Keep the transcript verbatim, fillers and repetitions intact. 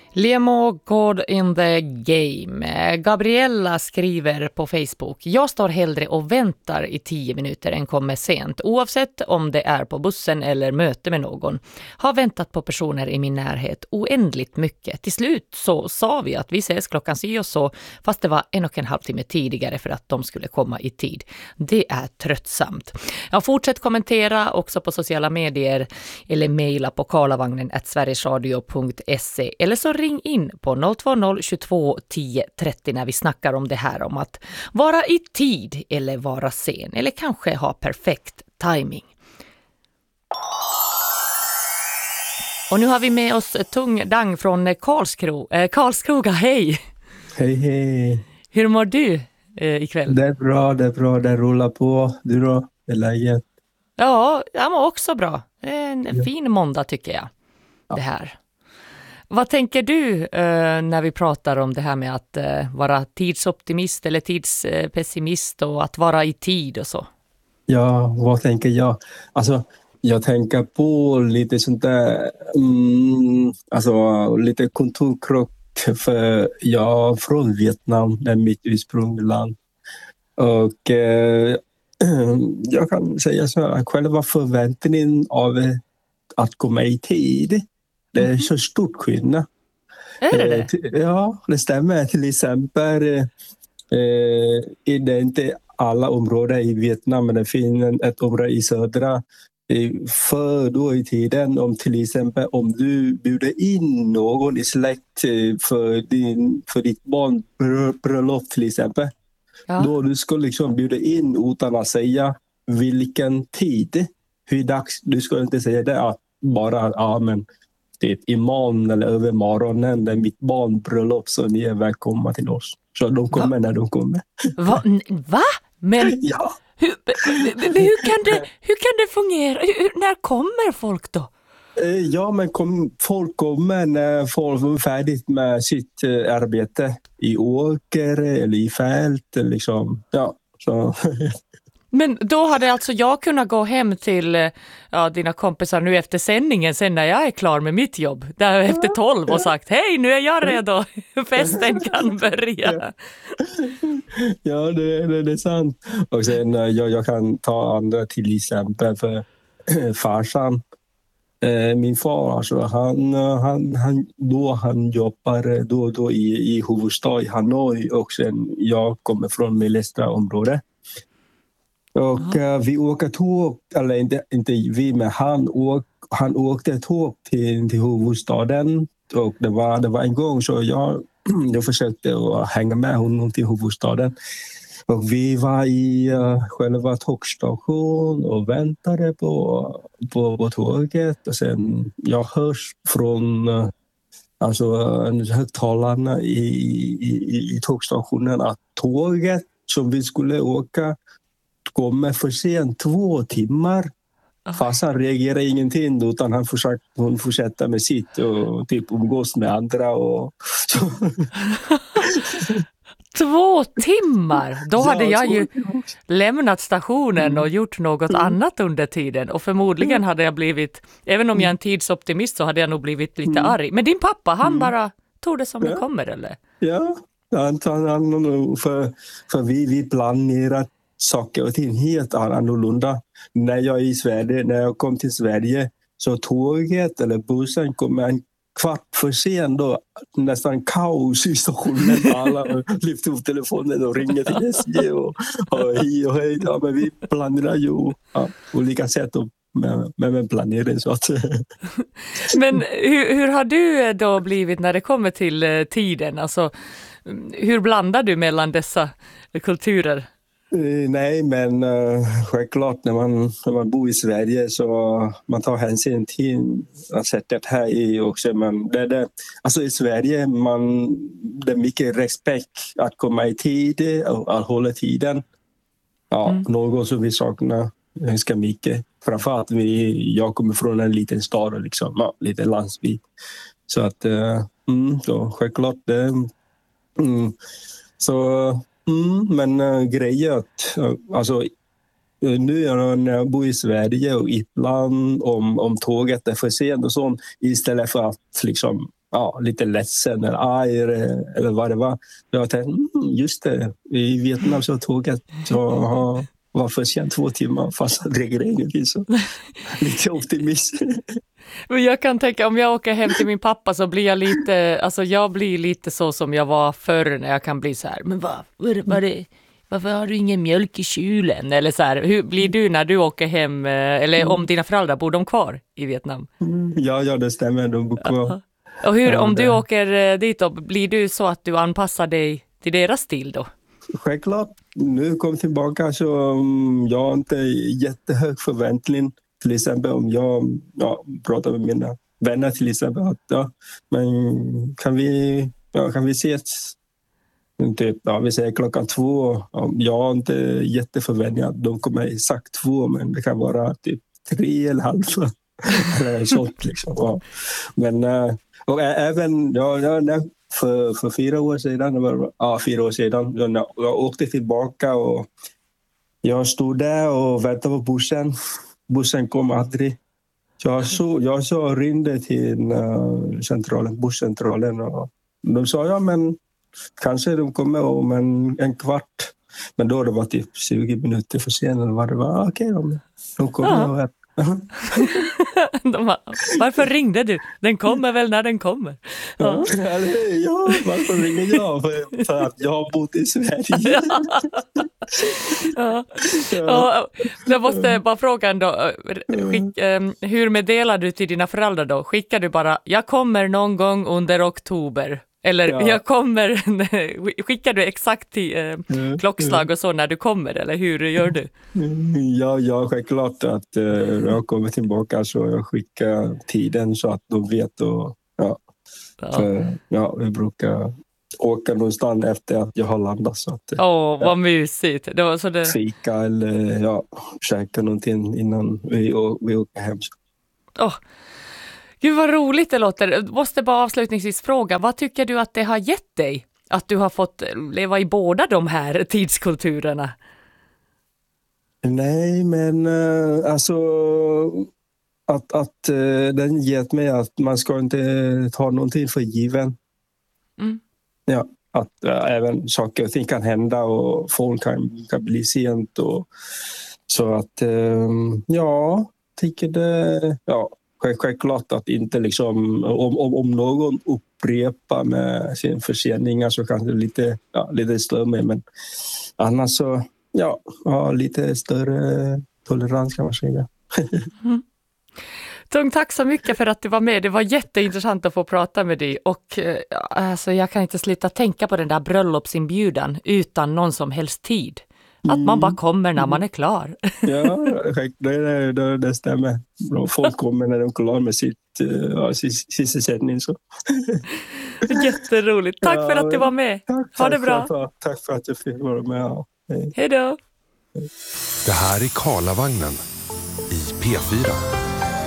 Liamo God in the game. Gabriella skriver på Facebook: jag står hellre och väntar i tio minuter än kommer sent. Oavsett om det är på bussen eller möte med någon. Har väntat på personer i min närhet oändligt mycket. Till slut så sa vi att vi ses klockan si och så, fast det var en och en halv timme tidigare för att de skulle komma i tid. Det är tröttsamt. Jag fortsätter kommentera också på sociala medier eller mejla på karlavagnen at sverigesradio punkt se eller så ring in på noll två noll tjugotvå tio trettio när vi snackar om det här om att vara i tid eller vara sen eller kanske ha perfekt timing. Och nu har vi med oss Tung Dang från Karlskro- äh, Karlskoga. Hej! Hej, hej! Hur mår du eh, ikväll? Det är bra, det är bra. Det rullar på. Du då? Det är läget? Ja, jag mår också bra. En Ja. fin måndag tycker jag. Ja. Det här. Vad tänker du eh, när vi pratar om det här med att eh, vara tidsoptimist eller tidspessimist och att vara i tid och så? Ja, vad tänker jag? Alltså, jag tänker på lite sånt där, mm, alltså lite kontorkrock, för jag är från Vietnam, det är mitt ursprungsland. Och eh, jag kan säga så här, själva förväntningen av att komma i tid, det är så stort skillnad. Är det det? Eh, Ja, det stämmer. Till exempel eh, är det inte alla områden i Vietnam, men det finns ett område i södra. Eh, För då i tiden, om till exempel om du bjuder in någon i släkt eh, för, din, för ditt barn brö- bröllop till exempel, Ja. då du ska liksom bjuda in utan att säga vilken tid, hur dags, du ska inte säga det att bara, ja men det är imorgon eller över morgonen, det är mitt barn bröllop, så ni är välkomna till oss. Så de kommer Va? när de kommer. Va? Va? Men Ja, hur, men hur, kan det, hur kan det fungera? Hur, när kommer folk då? eh, ja men kom, folk kommer när folk är färdigt med sitt eh, arbete i åker eller i fält. Liksom. Ja, så. Men då hade alltså jag kunnat gå hem till eh, ja, dina kompisar nu efter sändningen sen när jag är klar med mitt jobb. Där efter tolv och sagt, hej nu är jag redo, festen kan börja. Ja, det, det, det är sant. Och sen eh, jag, jag kan ta andra till exempel för farsan. Eh, Min far, alltså, han, eh, han, han, då han jobbar då och då i, i huvudstad i Hanoi, och sen jag kommer från mellersta området. Och eh, vi åker tåg, eller inte, inte vi, men han, åk, han åkte tåg till, till huvudstaden. Och det var, det var en gång så jag, jag försökte att hänga med honom till huvudstaden. Och vi var i uh, själva tågstationen och väntade på, på, på tåget. Och sen jag hörs från uh, alltså, uh, högtalarna i, i, i, i tågstationen att tåget som vi skulle åka kommer för sent två timmar. Farsan reagerar ingenting, utan han försöker, hon fortsätter med sitt och typ umgås med andra. Och så. Två timmar? Då Ja, hade jag två ju timmar. lämnat stationen Mm. och gjort något mm. annat under tiden. Och förmodligen hade jag blivit, även om jag är en tidsoptimist så hade jag nog blivit lite Mm. arg. Men din pappa, han Mm. bara tog det som Ja. det kommer, eller? Ja, antagligen, för, för vi, vi planerar saker och ting helt annorlunda. När jag är i Sverige, när jag kom till Sverige, så tåget eller bussen kom en kvart för sent, då nästan kaos i stationen. Alla lyfter upp telefonen och ringer till S J och, och hej och hej. Ja, men vi planerar ju ja, olika sätt och med, med, med planering. Så att. Men hur, hur har du då blivit när det kommer till eh, tiden? Alltså, hur blandar du mellan dessa kulturer? Uh, nej, men uh, självklart när man, när man bor i Sverige så man tar hänsyn till sättet här i också. Men det, det, alltså i Sverige man, det är mycket respekt att komma i tid och att hålla tiden. Ja, mm. Något som vi saknar ganska mycket. Framförallt vi, jag kommer från en liten stad, liksom, ja, lite landsbygd. Så att, uh, mm, så självklart det. Mm, så Mm, men uh, grejen att uh, alltså, uh, nu när jag bor i Sverige och ibland om, om tåget är för sent och sånt, istället för att liksom, ja, lite ledsen eller arg eller vad det var. Jag tänkte, mm, just det, i Vietnam så tåget så var för sent två timmar fast det regnar ingenting, så lite optimist. Men jag kan tänka, om jag åker hem till min pappa så blir jag lite, alltså jag blir lite så som jag var förr, när jag kan bli så här, men vad, vad, vad det, varför har du ingen mjölk i kylen? Eller så här, hur blir du när du åker hem, eller om dina föräldrar, bor de kvar i Vietnam? Ja, ja, det stämmer, de bor kvar. Och hur, ja, om det... du åker dit då, blir du så att du anpassar dig till deras stil då? Självklart, nu kom jag tillbaka så um, jag har inte jättehög förväntning. Till exempel om jag ja, pratar med mina vänner till exempel. Att, ja, men kan vi, ja, kan vi ses? Typ, ja, vi säger klockan två. Ja, jag har inte jätteförväntningar. De kommer exakt två, men det kan vara typ tre eller halv. Eller sånt liksom. Ja. Men och även ja, ja, för, för fyra år sedan, var, ja, fyra år sedan jag, jag åkte tillbaka och jag stod där och väntade på bussen. Bussen kom aldrig. Jag så, jag så ringde till uh, centralen, busscentralen, och de sa ja, men kanske de kommer om en, en kvart. Men då det var typ tjugo minuter för sent eller vad det var. Okej, okay, de, de kommer ja. Och de bara, varför ringde du? Den kommer väl när den kommer. Ja, ja varför ringer jag? För, för att jag har bott i Sverige. Ja. Ja. Jag måste bara fråga ändå, skick, hur meddelar du till dina föräldrar då? Skickar du bara, jag kommer någon gång under oktober? Eller ja. jag kommer, skickar du exakt till eh, klockslag och så när du kommer, eller hur gör du? Ja, ja, självklart att eh, jag kommer tillbaka så jag skickar tiden så att de vet. Och, ja, ja. För, ja, vi brukar åka någonstans efter att jag har landat. Åh, oh, vad ja. mysigt. Det var så det... Fika eller ja, käka någonting innan vi, vi åker hem. Åh. Oh. Gud vad roligt det låter. Jag måste bara avslutningsvis fråga, vad tycker du att det har gett dig? Att du har fått leva i båda de här tidskulturerna? Nej, men äh, alltså att, att äh, den gett mig att man ska inte ta någonting för given. Mm. Ja, att äh, även saker och ting kan hända och folk kan, kan bli sent. Och, så att, äh, ja, tycker det... Ja. Självklart att inte liksom, om, om, om någon upprepar med sin förseningar så kanske lite, ja, lite större, men annars så ja, ja, lite större tolerans kan man säga. Mm. Tung, tack så mycket för att du var med. Det var jätteintressant att få prata med dig och alltså, jag kan inte sluta tänka på den där bröllopsinbjudan utan någon som helst tid. Att mm. man bara kommer när man är klar. Ja, det, det, det stämmer. Folk kommer när de är klar med sitt uh, sysselsättning. Så. Jätteroligt. Tack ja, för att du var med. Tack, ha det bra. För, tack för att jag fick vara med. Ja. Hej. Hej då. Det här är Karlavagnen i P fyra.